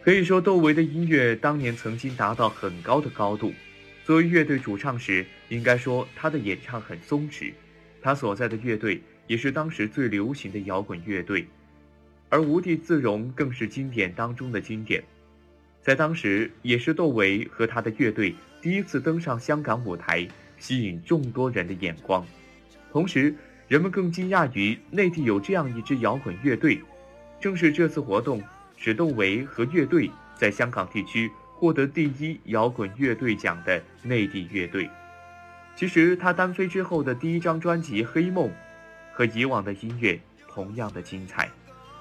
可以说窦唯的音乐当年曾经达到很高的高度。作为乐队主唱时，应该说他的演唱很松弛，他所在的乐队也是当时最流行的摇滚乐队，而无地自容更是经典当中的经典。在当时，也是窦唯和他的乐队第一次登上香港舞台，吸引众多人的眼光。同时，人们更惊讶于内地有这样一支摇滚乐队。正是这次活动，使窦唯和乐队在香港地区获得第一摇滚乐队奖的内地乐队。其实他单飞之后的第一张专辑《黑梦》和以往的音乐同样的精彩。